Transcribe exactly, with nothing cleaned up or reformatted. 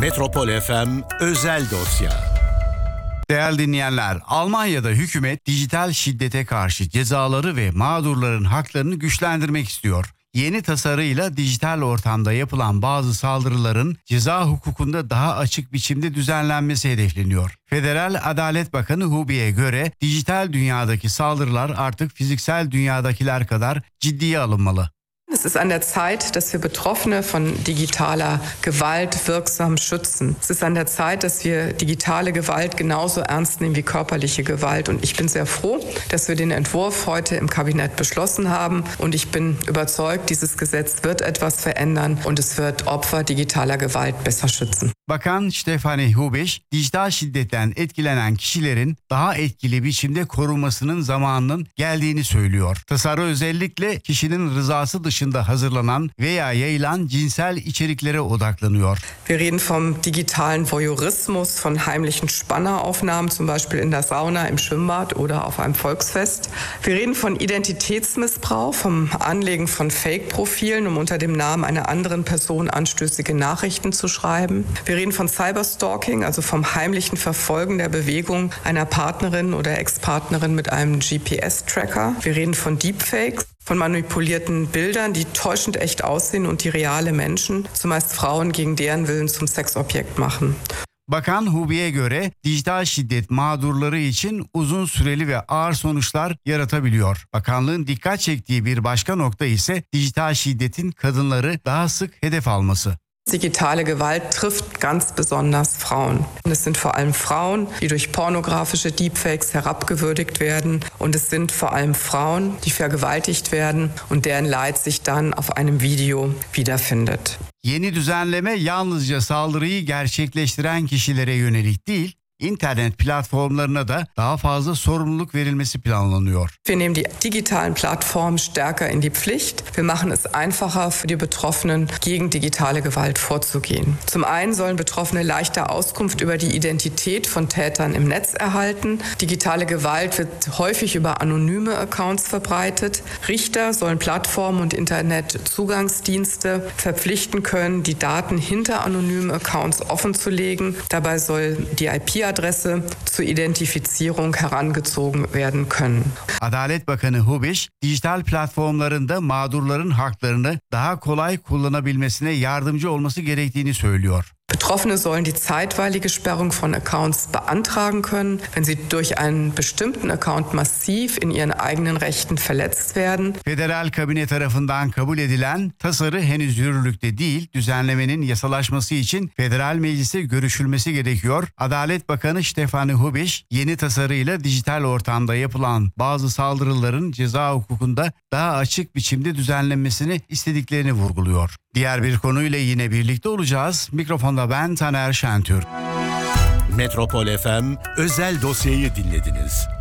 Metropol F M özel dosya. Değerli dinleyenler, Almanya'da hükümet dijital şiddete karşı cezaları ve mağdurların haklarını güçlendirmek istiyor. Yeni tasarıyla dijital ortamda yapılan bazı saldırıların ceza hukukunda daha açık biçimde düzenlenmesi hedefleniyor. Federal Adalet Bakanı Hubi'ye göre dijital dünyadaki saldırılar artık fiziksel dünyadakiler kadar ciddiye alınmalı. Es ist an der Zeit, dass wir Betroffene von digitaler Gewalt wirksam schützen. Es ist an der Zeit, dass wir digitale Gewalt genauso ernst nehmen wie körperliche Gewalt. Und ich bin sehr froh, dass wir den Entwurf heute im Kabinett beschlossen haben. Und ich bin überzeugt, dieses Gesetz wird etwas verändern und es wird Opfer digitaler Gewalt besser schützen. Bakan Stefanie Hubisch, dijital şiddetten etkilenen kişilerin daha etkili biçimde korunmasının zamanının geldiğini söylüyor. Tasarı özellikle kişinin rızası dışında hazırlanan veya yayılan cinsel içeriklere odaklanıyor. Wir reden vom digitalen Voyeurismus, von heimlichen Spanneraufnahmen, zum Beispiel in der Sauna, im Schwimmbad oder auf einem Volksfest. Wir reden von Identitätsmissbrauch, vom Anlegen von Fake-Profilen, um unter dem Namen einer anderen Person anstößige Nachrichten zu schreiben. Wir Wir reden von Cyberstalking, also vom heimlichen Verfolgen der Bewegung einer Partnerin oder Ex-Partnerin mit einem G P S-Tracker. Wir reden von Deepfakes, von manipulierten Bildern, die täuschend echt aussehen und die reale Menschen, zumeist Frauen, gegen deren Willen zum Sexobjekt machen. Bakan Hubi'ye göre dijital şiddet mağdurları için uzun süreli ve ağır sonuçlar yaratabiliyor. Bakanlığın dikkat çektiği bir başka nokta ise dijital şiddetin kadınları daha sık hedef alması. Digitale Gewalt trifft ganz besonders Frauen. Und es sind vor allem Frauen, die durch pornografische Deepfakes herabgewürdigt werden. Und es sind vor allem Frauen, die vergewaltigt werden und deren Leid sich dann auf einem Video wiederfindet. Yeni düzenleme yalnızca saldırıyı gerçekleştiren kişilere yönelik değil, İnternet platformlarına da daha fazla sorumluluk verilmesi planlanıyor. Wir nehmen die digitalen Plattformen stärker in die Pflicht. Wir machen es einfacher für die Betroffenen, gegen digitale Gewalt vorzugehen. Zum einen sollen Betroffene leichter Auskunft über die Identität von Tätern im Netz erhalten. Digitale Gewalt wird häufig über anonyme Accounts verbreitet. Richter sollen Plattformen und Internetzugangsdienste verpflichten können, die Daten hinter anonymen Accounts offenzulegen. Dabei soll die I P Adresse zur Identifizierung herangezogen werden können. Adalet Bakanı Hubisch, dijital platformlarında mağdurların haklarını daha kolay kullanabilmesine yardımcı olması gerektiğini söylüyor. Betroffene sollen die zeitweilige Sperrung von Accounts beantragen können, wenn sie durch einen bestimmten Account massiv in ihren eigenen Rechten verletzt werden. Federal kabine tarafından kabul edilen tasarı henüz yürürlükte değil, düzenlemenin yasalaşması için federal meclise görüşülmesi gerekiyor. Adalet Bakanı Stefanie Hubisch, yeni tasarıyla dijital ortamda yapılan bazı saldırıların ceza hukukunda daha açık biçimde düzenlenmesini istediklerini vurguluyor. Diğer bir konuyla yine birlikte olacağız. Mikrofonda ben Taner Şentürk. Metropol F M özel dosyayı dinlediniz.